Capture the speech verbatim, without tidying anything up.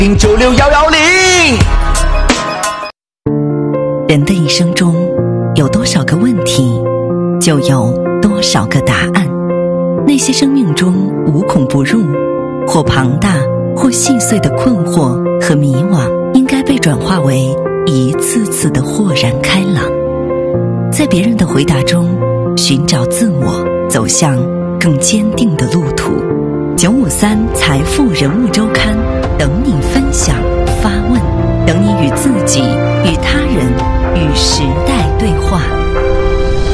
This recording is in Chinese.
零九六幺幺零。 人的一生中有多少个问题，就有多少个答案。那些生命中无孔不入，或庞大或细碎的困惑和迷惘，应该被转化为一次次的豁然开朗。在别人的回答中寻找自我，走向更坚定的路途。九五三财富人物周刊，等你分享发问，等你与自己、与他人、与时代对话。